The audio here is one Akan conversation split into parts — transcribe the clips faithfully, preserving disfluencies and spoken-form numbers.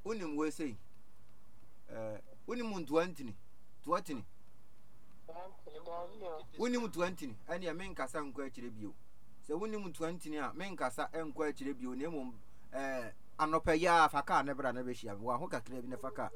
unim we say eh unim twenty twenty unim twenty ani ya men kasa nko akire bio se unim twenty a men kasa enko akire bio na emom eh anopa ya faka na bra na be hia wa ho kakra bi na faka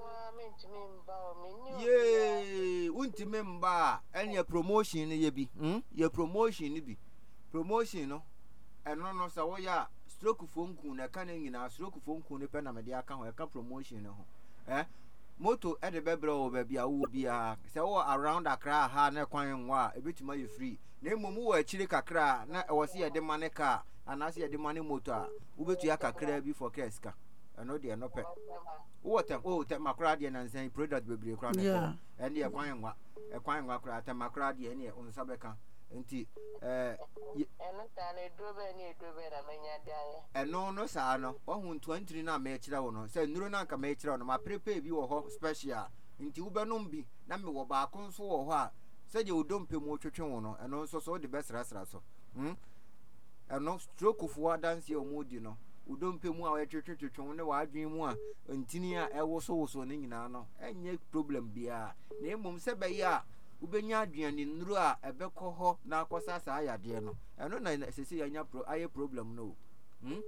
ye untime mba anya promotion ye bi hm ye promotion ni bi promotion no eno no sa wo ya stroke fonku na ka na nyina stroke fonku ne pe na me de aka ho e ka promotion no ho eh moto e de bebre wo ba bia wo bia se wo around Accra ha na kwan nwa e betuma ye free na emom wo akire kakra na e wo se ye de mane ka anase ye de mane moto a wo betu ya kakra bi for keska eno de no pe wo tem o tem makra de na nsan product bebre kra na e de e kwan nwa e kwan nwa kra tem makra de ne onsa beka nti eh eno ta na edobe ni edobe na menya de aye eno no sa no ohun twenty na me kira wo no se nuru na nka me kira wo no ma prepare bi wo ho special nti wo benom bi na me wo ba ko nso wo ho a se je odompe mu otwetwe wo no eno nso so de besra sra so hm eno stroke fo dance ye omodi no udompe mu a wa twetwetwe wo ne wa adwen mu a ntini a ewo so wo so ne nyina no enye problem bia na emom se be ya ubenya aduane nuru a ebekọ ho na akosa sa ayade no eno na sese anya pro aye problem no hm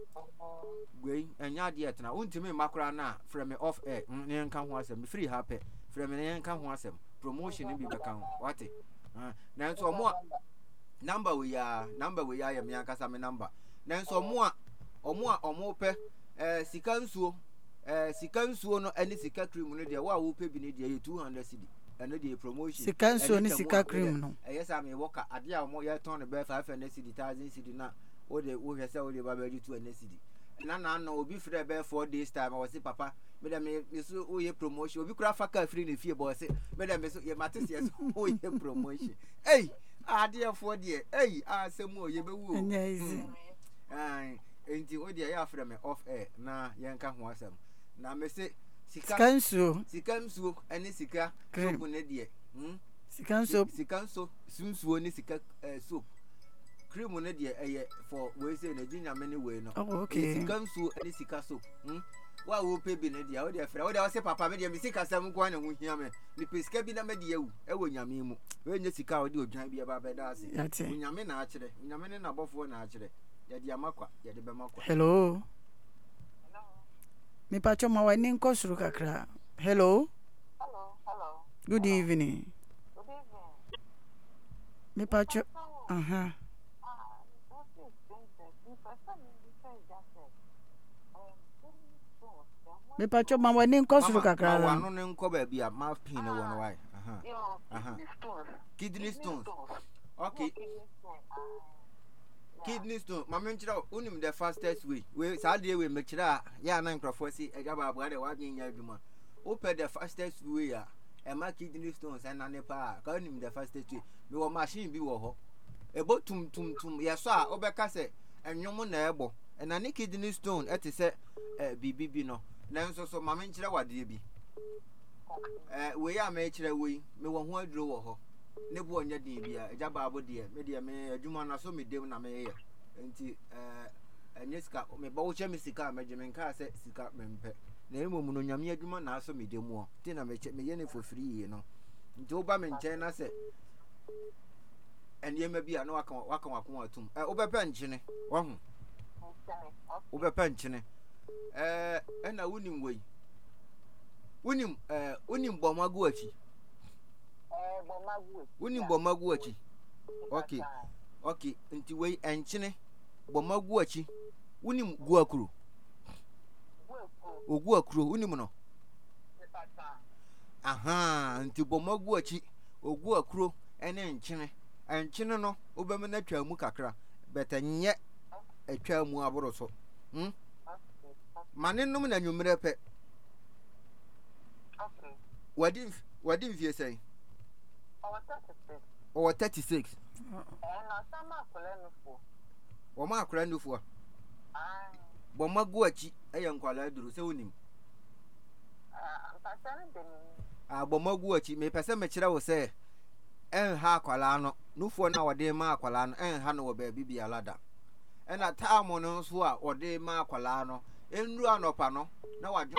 gwe anya de etna untimi makora na from off air ne nka ho asem free happy from ne nka ho asem promotion bi beka ho wate na nso mo number we ya number we ya yam yankasa me number na nso mo a omo a omo pe eh sika nsuo eh sika nsuo no ene sika cream no de wa wo pe bi ne de two hundred cedi eno de promotion sika nsuo ni sika cream no eh yes am woka ade a omo ye ton be five hundred cedi one thousand cedi na o de wo hwese o de ba ba two hundred cedi na na na obi free be four days time o say papa me dem me so o ye promotion obi kura faka free ne fie bo say me dem me so ye matis yes o ye promotion hey ade for de hey asem o ye bewu o easy ai enti o de ya free me off air na ye nka ho asem na me say sika nsuo sika nsuo ene sika soap ne de hm sika nsuo sika nsuo sunsuo ni sika soap cream ne de eye for we say na ginya many way no oh okay sika nsuo ene sika soap hm wa wo pe bi ne de o de frɛ o de o se papa me de me sika sam ko na ho hia me ni pesika bi na me de ewu e wo nyame mu we nya sika o de odwan bi ba ba da ase nyame na a kire nyame ne na bofo na a kire ya de amakwa ya de be makwa hello mi pacho ma wani nko suru kakra. Hello. Hello, hello. Good evening. Good evening. Mi pacho. Aha. Ah, what is this? You person you say that. Um, mi pacho ma wani nko suru kakra. Ma wanu ne nko ba bia ma pin ne won why. Aha. Aha. Kidney stones. Okay. Kidney stone mama nchira unim the fastest way we saade we mechira ya na nkrofo si ejaba abua de wadwen nya adwuma open the fastest way a e ma kidney stones na ne pa ka unim the fastest way me wo machine bi wo ho ebo tum tum tum yeso a obeka se enwom na ebo na ne kidney stone ete se bibibi no na nso so mama nchira wade bi eh we ya ma echira we me wo ho aduro wo ho ne bo nya din bia ejaba abo de me de me adwuma na so me dem na me ye enti eh enye sika me ba wo che me sika me je me nka se sika me mpe na emom no nyame adwuma na so me dem o ti na me che me ye ne for free no nti wo ba me nche na se enye ma bia na waka waka wako atum eh wo be pe nchene wo hu wo be pe nchene eh ena wonim wei wonim eh wonim bomagu achi Uni bomagu achi. Okay. Okay, nti we enchine bomagu achi. Uni guakuru. Ogu akuru uni no. Aha, nti bomagu achi. Ogu akuru ene enchine. Enchine no obem na twa mu kakra. Beta nye atwa mu aboro so. Hm? Mane num na nwumre pe. Okay. Wadi wadi vie sei. Or thirty-six. And now some are colonel. Or my grand for. Boma guachi, a young collar do so him. Ah, Boma guachi may pass a machra will say. En ha colano, no for now a day ma colano, and Hano baby a ladder. And a time on us who are or day ma colano, en run up pano, now I